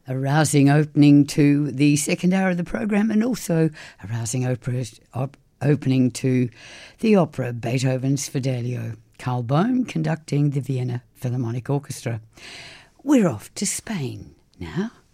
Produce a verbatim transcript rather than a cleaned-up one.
A rousing opening to the second hour of the programme, and also a rousing opera, op, opening to the opera Beethoven's Fidelio. Carl Bohm conducting the Vienna Philharmonic Orchestra. We're off to Spain now.